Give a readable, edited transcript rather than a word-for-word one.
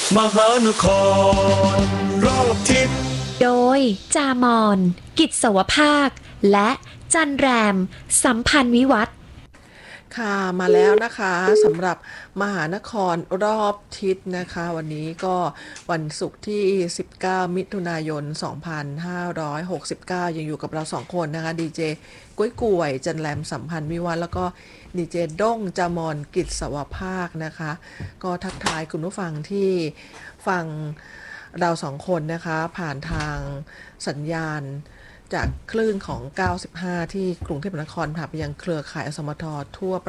มหานครรอบทิศโดยจามอนกิจสวภาคและจันแรมสัมพันธ์วิวัฒน์ค่ะมาแล้วนะคะสำหรับมหานครรอบทิศนะคะวันนี้ก็วันศุกร์ที่19มิถุนายน2569ยังอยู่กับเรา2คนนะคะดีเจกุ้ยก่วยจันแรมสัมพันธ์วิวัฒน์แล้วก็ดีเจด้งจามอนกิจสวภาคนะคะก็ทักทายคุณผู้ฟังที่ฟังเรา2คนนะคะผ่านทางสัญญาณจากคลื่นของ95ที่กรุงเทพมหานครผ่านไปยังเครือข่ายอสมททั่วประ